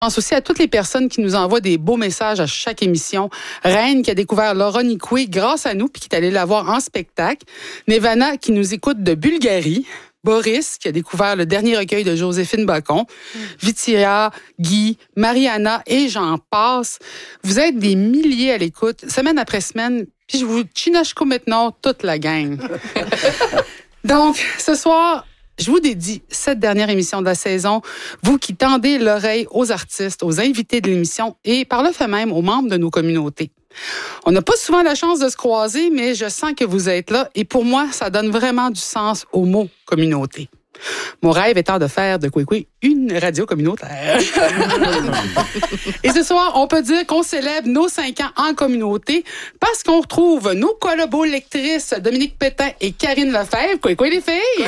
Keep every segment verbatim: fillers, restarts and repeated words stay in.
Je pense aussi à toutes les personnes qui nous envoient des beaux messages à chaque émission. Reine qui a découvert Laura Nicoué grâce à nous puis qui est allée la voir en spectacle. Nevana qui nous écoute de Bulgarie. Boris qui a découvert le dernier recueil de Joséphine Bacon. Mm. Vitia, Guy, Mariana et j'en passe. Vous êtes des milliers à l'écoute, semaine après semaine. Puis je vous chinachko maintenant toute la gang. Donc, ce soir... je vous dédie cette dernière émission de la saison, vous qui tendez l'oreille aux artistes, aux invités de l'émission et par le fait même aux membres de nos communautés. On n'a pas souvent la chance de se croiser, mais je sens que vous êtes là et pour moi, ça donne vraiment du sens au mot communauté. Mon rêve étant de faire de Kwekwe une radio communautaire. Et ce soir, on peut dire qu'on célèbre nos cinq ans en communauté parce qu'on retrouve nos collabo-lectrices Dominique Pétain et Karine Lefebvre. Kwekwe les filles!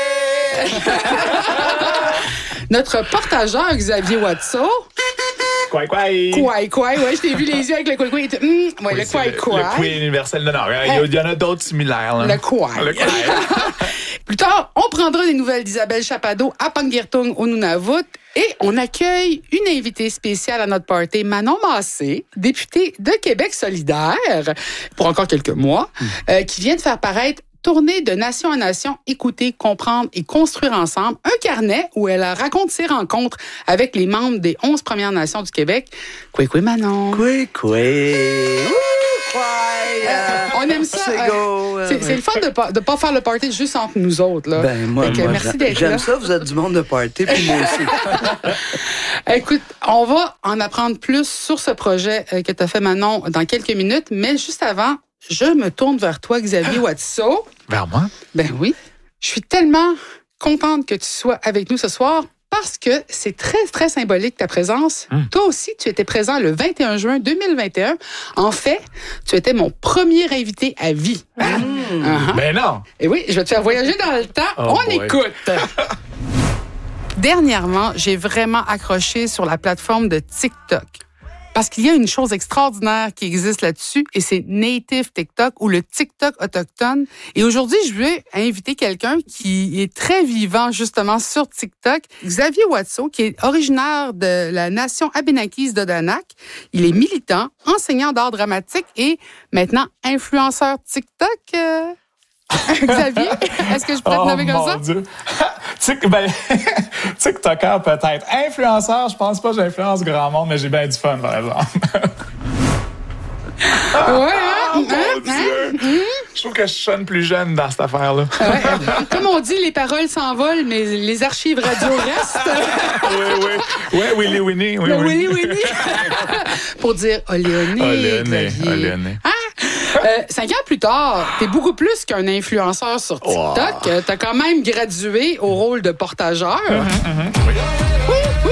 Notre partageur Xavier Watso. Quoi, quoi. Quoi, quoi. Ouais, je t'ai vu les yeux avec le quoi, quoi. Mmh, ouais, oui, le quoi, quoi. Le quoi universel. Non, non, il y en a d'autres similaires. Là. Le quoi. Le quoi. Plus tard, on prendra des nouvelles d'Isabelle Chapado à Pangirtung au Nunavut et on accueille une invitée spéciale à notre party, Manon Massé, députée de Québec solidaire pour encore quelques mois, mmh. euh, qui vient de faire paraître Tournée de nation en nation, écouter, comprendre et construire ensemble, un carnet où elle raconte ses rencontres avec les membres des onze Premières Nations du Québec. Coué, coué, Manon. Coué, coué. Euh, on aime ça. Euh, c'est, c'est le fun de pas, de pas faire le party juste entre nous autres. Là. Ben, moi, que, moi merci j'aime, d'être j'aime là. ça, vous êtes du monde de party, puis moi aussi. Écoute, on va en apprendre plus sur ce projet que tu as fait, Manon, dans quelques minutes, mais juste avant, je me tourne vers toi, Xavier Watso. Vers moi? Ben oui. Je suis tellement contente que tu sois avec nous ce soir parce que c'est très, très symbolique ta présence. Mm. Toi aussi, tu étais présent le vingt et un juin deux mille vingt et un. En fait, tu étais mon premier invité à vie. Mm. Uh-huh. Ben non! Et oui, je vais te faire voyager dans le temps. Oh On boy. écoute. Dernièrement, j'ai vraiment accroché sur la plateforme de TikTok. Parce qu'il y a une chose extraordinaire qui existe là-dessus, et c'est Native TikTok ou le TikTok autochtone. Et aujourd'hui, je vais inviter quelqu'un qui est très vivant justement sur TikTok, Xavier Watso, qui est originaire de la nation Abénakis d'Odanak. Il est militant, enseignant d'art dramatique et maintenant influenceur TikTok. Euh... Xavier, est-ce que je peux te oh, nommer comme mon ça? Dieu. Tic, ben, TikToker peut-être. Influenceur, je pense pas que j'influence grand monde, mais j'ai bien du fun, par exemple. ah, ouais, oh, mon hein, Dieu. Hein? Je trouve que je sonne plus jeune dans cette affaire-là. Ouais, comme on dit, les paroles s'envolent, mais les archives radio restent. oui, oui. Oui, Willy Winnie. Oui, le oui. Willy Winnie. Pour dire Oléoné. Oléoné, Oléoné. Ah! Euh, cinq ans plus tard, t'es beaucoup plus qu'un influenceur sur TikTok. Wow. T'as quand même gradué au rôle de portageur. Mm-hmm, mm-hmm. Oui. Oui, oui.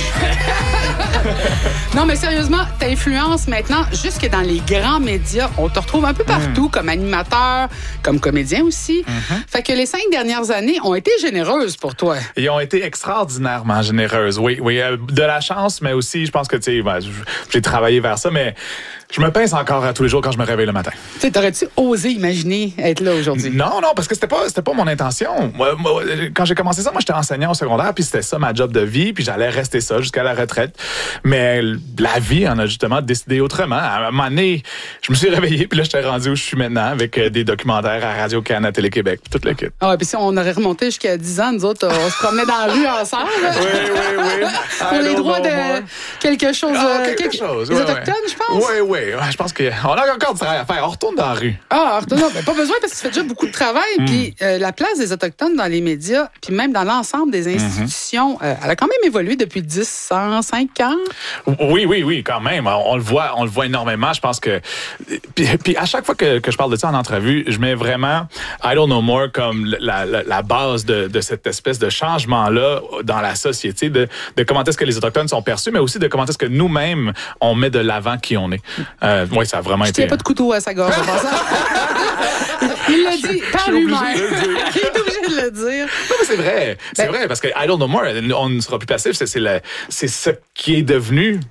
Non, mais sérieusement, t'influences maintenant jusque dans les grands médias. On te retrouve un peu partout, mm. comme animateur, comme comédien aussi. Mm-hmm. Fait que les cinq dernières années ont été généreuses pour toi. Ils ont été extraordinairement généreuses, oui. oui euh, de la chance, mais aussi, je pense que, tu sais, ben, j'ai travaillé vers ça, mais je me pince encore à tous les jours quand je me réveille le matin. Tu sais, t'aurais-tu osé imaginer être là aujourd'hui? Non, non, parce que c'était pas, c'était pas mon intention. Moi, moi, quand j'ai commencé ça, moi, j'étais enseignant au secondaire, puis c'était ça ma job de vie, puis j'allais rester ça jusqu'à la retraite. Mais la vie en a justement décidé autrement. À un moment donné, je me suis réveillé, puis là, j'étais rendu où je suis maintenant, avec des documentaires à Radio-Canada, à Télé-Québec, puis toute l'équipe. Ah ouais, puis si on aurait remonté jusqu'à dix ans, nous autres, on se promenait dans la rue ensemble. Oui, oui, oui. Pour les droits de quelque chose. Ah, quelque quelque... chose. Les ouais, autochtones, ouais. je pense. Oui, oui. Ouais, je pense qu'on a encore du travail à faire. On retourne dans la rue. Ah, retourne. Ben, pas besoin parce que tu fais déjà beaucoup de travail. Mm. Puis euh, la place des Autochtones dans les médias, puis même dans l'ensemble des institutions, mm-hmm. euh, elle a quand même évolué depuis dix, cent cinq ans. Oui, oui, oui, quand même. On, on le voit, on le voit énormément. Je pense que. Puis, puis à chaque fois que, que je parle de ça en entrevue, je mets vraiment I Don't Know More comme la, la, la base de, de cette espèce de changement-là dans la société, de, de comment est-ce que les Autochtones sont perçus, mais aussi de comment est-ce que nous-mêmes, on met de l'avant qui on est. Euh, oui, ça a vraiment je été... Il n'y a pas de couteau à sa gorge, en passant. Il l'a dit par lui-même. Il est obligé de le dire. Non, mais c'est vrai. C'est ben, vrai, parce que I Don't Know More, on ne sera plus passif. C'est, c'est, le, c'est ce qui est devenu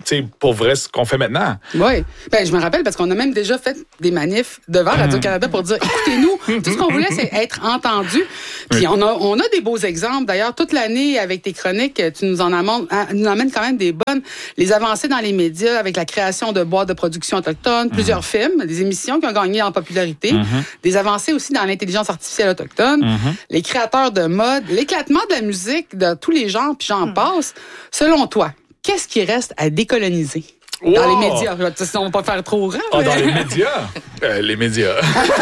sais, pour vrai, ce qu'on fait maintenant. Oui. Ben, je me rappelle parce qu'on a même déjà fait des manifs devant Radio-Canada pour dire, écoutez-nous, tout ce qu'on voulait, c'est être entendu. Puis oui. on a, on a des beaux exemples. D'ailleurs, toute l'année, avec tes chroniques, tu nous en amènes, nous amènes quand même des bonnes. Les avancées dans les médias avec la création de boîtes de production autochtones, plusieurs mm-hmm. films, des émissions qui ont gagné en popularité, mm-hmm. des avancées aussi dans l'intelligence artificielle autochtone, mm-hmm. les créateurs de mode, l'éclatement de la musique de tous les genres, puis j'en mm-hmm. passe. Selon toi, qu'est-ce qui reste à décoloniser? Wow. Dans les médias. On ne va pas faire trop grand. Ah, mais... Dans les médias? Euh, les médias.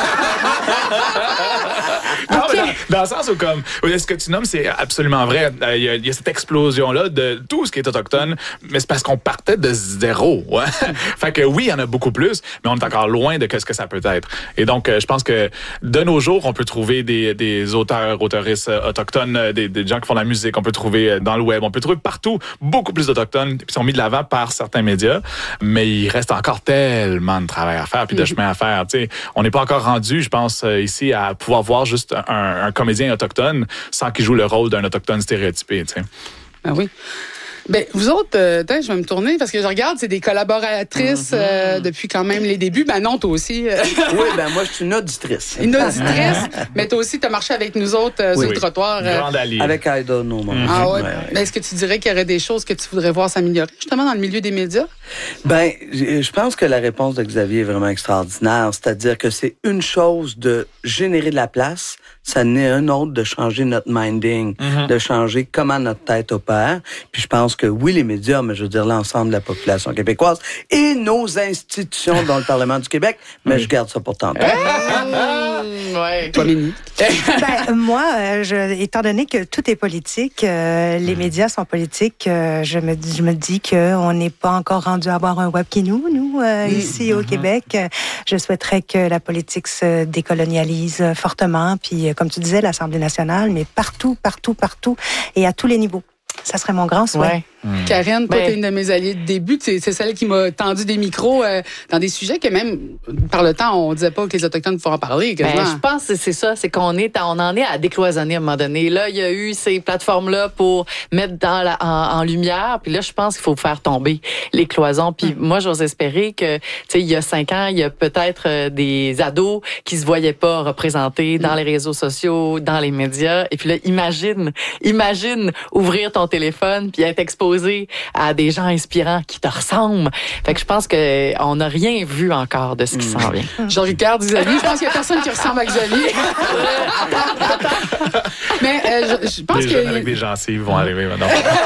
Non, okay. dans, dans le sens où, comme, ce que tu nommes, c'est absolument vrai. Il euh, y, a, y a cette explosion-là de tout ce qui est autochtone, mais c'est parce qu'on partait de zéro. Ouais? Fait que oui, il y en a beaucoup plus, mais on est encore loin de ce que ça peut être. Et donc, euh, je pense que de nos jours, on peut trouver des, des auteurs, auteuristes autochtones, des, des gens qui font de la musique, on peut trouver dans le web, on peut trouver partout beaucoup plus d'autochtones qui sont mis de l'avant par certains médias, mais il reste encore tellement de travail à faire puis de chemin à faire. T'sais. On n'est pas encore rendu, je pense, ici, à pouvoir voir juste un, un comédien autochtone sans qu'il joue le rôle d'un autochtone stéréotypé. T'sais. Ah oui. Ben, vous autres, euh, je vais me tourner parce que je regarde, c'est des collaboratrices mm-hmm. euh, depuis quand même les débuts. Ben non, toi aussi. Euh... Oui, ben moi, je suis une auditrice. Une auditrice, mais toi aussi, tu as marché avec nous autres euh, oui, sur le trottoir. Euh... Grande alliée. Avec I don't know. Mm-hmm. Ah ouais. ouais, ouais. Ben, est-ce que tu dirais qu'il y aurait des choses que tu voudrais voir s'améliorer justement dans le milieu des médias? Ben, je pense que la réponse de Xavier est vraiment extraordinaire. C'est-à-dire que c'est une chose de générer de la place, ça n'est un autre de changer notre minding, mm-hmm. de changer comment notre tête opère. Puis je pense que oui, les médias, mais je veux dire l'ensemble de la population québécoise et nos institutions dans le Parlement du Québec, mais oui. je garde ça pour tantôt. Mmh, ouais. Toi, Mimi? Ben, moi, euh, je, étant donné que tout est politique, euh, les mmh. médias sont politiques, euh, je, me, je me dis qu'on n'est pas encore rendu à avoir un web qui nous, nous, euh, mmh. ici au mmh. Québec. Je souhaiterais que la politique se décolonialise fortement, puis comme tu disais, l'Assemblée nationale, mais partout, partout, partout et à tous les niveaux. Ça serait mon grand souhait. Ouais. Mmh. Karine, toi, ben, t'es une de mes alliées de début. C'est, c'est celle qui m'a tendu des micros euh, dans des sujets que même, par le temps, on disait pas que les Autochtones pouvaient en parler. Ben, je pense que c'est ça. C'est qu'on est, on en est à décloisonner à un moment donné. Là, il y a eu ces plateformes-là pour mettre dans la, en, en lumière. Puis là, je pense qu'il faut faire tomber les cloisons. Puis mmh. moi, j'ose espérer que, tu sais, il y a cinq ans, il y a peut-être euh, des ados qui se voyaient pas représentés mmh. dans les réseaux sociaux, dans les médias. Et puis là, imagine, imagine ouvrir ton téléphone puis être exposé à des gens inspirants qui te ressemblent. Fait que je pense que on n'a rien vu encore de ce qui mmh. s'en vient. Jean-Ricard, Xavier, je pense qu'il y a personne qui ressemble à Xavier. attends, attends. Mais euh, je, je pense les que... jeunes avec des gencives vont arriver maintenant.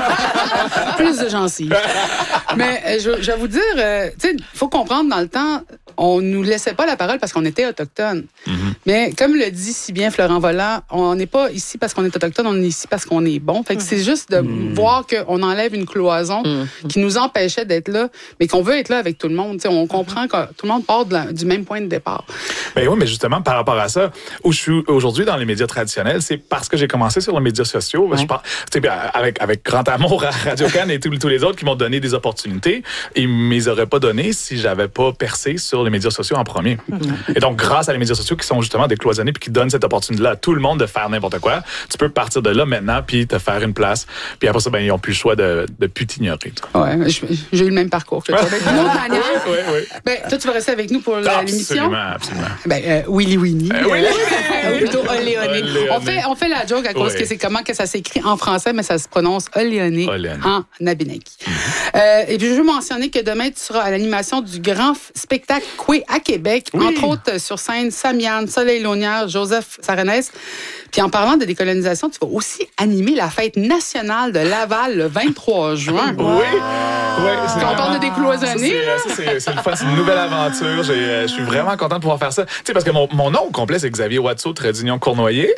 Plus de gencives. Mais euh, je, je vais vous dire, euh, tu sais, il faut comprendre, dans le temps, on nous laissait pas la parole parce qu'on était autochtones. Mm-hmm. Mais comme le dit si bien Florent Volant, on n'est pas ici parce qu'on est autochtone, on est ici parce qu'on est bon. Fait que mm-hmm. c'est juste de mm-hmm. voir qu'on enlève une cloison mm-hmm. qui nous empêchait d'être là, mais qu'on veut être là avec tout le monde. T'sais, on comprend mm-hmm. que tout le monde part de la, du même point de départ. Ben oui, mais justement, par rapport à ça, où je suis aujourd'hui dans les médias traditionnels, c'est parce que j'ai commencé sur les médias sociaux. Ouais. Je pense, avec, avec grand amour à Radio-Can et tous, tous les autres qui m'ont donné des opportunités. Ils ne me les auraient pas données si j'avais pas percé sur les médias sociaux en premier. Mm-hmm. Et donc, grâce à les médias sociaux qui sont justement décloisonnés puis qui donnent cette opportunité-là à tout le monde de faire n'importe quoi, tu peux partir de là maintenant puis te faire une place. Puis après ça, ben, ils n'ont plus le choix de ne plus t'ignorer. Ouais, j'ai eu le même parcours que toi. D'une autre manière. Oui, oui, oui. Ben, toi, tu vas rester avec nous pour la, l'émission. Absolument, absolument. Ben, euh, Willy Winnie. Euh, Willy Winnie. Plutôt Oléoné. On fait, on fait la joke à cause oui. que c'est comment que ça s'écrit en français, mais ça se prononce Oléoné en Abinaki. Mm-hmm. Euh, et puis, je veux mentionner que demain, tu seras à l'animation du grand spectacle Coué à Québec, oui. entre autres sur scène Samiane, Soleil Launière, Joseph Sarenès. Puis en parlant de décolonisation, tu vas aussi animer la fête nationale de Laval le vingt-trois juin. Oui. Wow. oui c'est Quand on parle de décloisonner. Ça, c'est, ça, c'est, c'est le fun, c'est une nouvelle aventure. J'ai, euh, je suis vraiment content de pouvoir faire ça. Tu sais, parce que mon, mon nom complet, c'est Xavier Watteau, trait d'union Cournoyer.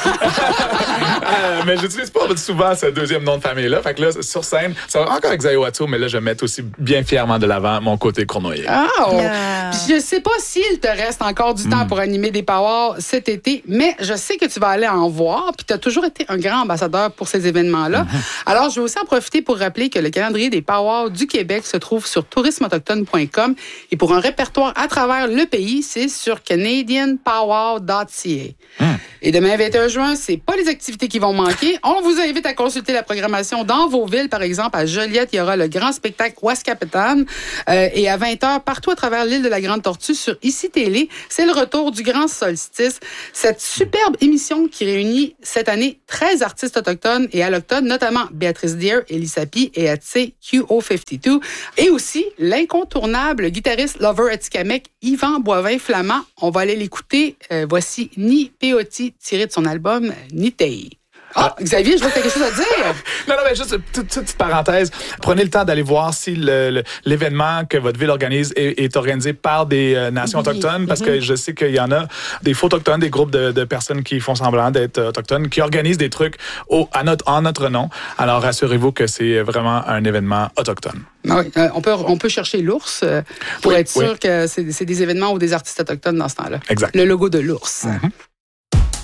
euh, mais j'utilise pas souvent ce deuxième nom de famille-là. Fait que là, sur scène, ça va encore Xavier Watteau, mais là, je vais mettre aussi bien fièrement de l'avant mon côté Cournoyer. Ah! Oh. Yeah. Puis je sais pas s'il te reste encore du temps mm. pour animer des powwows cet été, mais je sais que tu vas aller en voir, puis tu as toujours été un grand ambassadeur pour ces événements-là. Mm-hmm. Alors, je vais aussi en profiter pour rappeler que le calendrier des powwows du Québec se trouve sur tourisme autochtone point com et pour un répertoire à travers le pays, c'est sur canadian powwow dot c a. Mm. Et demain, vingt et un juin, c'est pas les activités qui vont manquer. On vous invite à consulter la programmation dans vos villes. Par exemple, à Joliette, il y aura le grand spectacle Ouascapitan. Euh, et à vingt heures, partout à travers l'île de la Grande Tortue, sur Ici Télé, c'est le retour du grand solstice. Cette superbe émission qui réunit cette année treize artistes autochtones et allochtones, notamment Béatrice Deer, Elie Sapi et Atsé Q O cinquante-deux. Et aussi l'incontournable guitariste lover atikamekw Yvan Boivin-Flamand. On va aller l'écouter. Euh, voici Ni Peoti, tiré de son album Nitei. Ah, Xavier, je vois que tu as quelque chose à dire. non, non, mais juste une toute, toute petite parenthèse. Prenez le temps d'aller voir si le, le, l'événement que votre ville organise est, est organisé par des euh, nations oui. autochtones, parce mm-hmm. que je sais qu'il y en a des faux autochtones, des groupes de, de personnes qui font semblant d'être autochtones, qui organisent des trucs au, à notre, en notre nom. Alors, rassurez-vous que c'est vraiment un événement autochtone. Ah oui, euh, on peut, on peut chercher l'ours euh, pour oui, être sûr oui. que c'est, c'est des événements ou des artistes autochtones dans ce temps-là. Exact. Le logo de l'ours. Mm-hmm.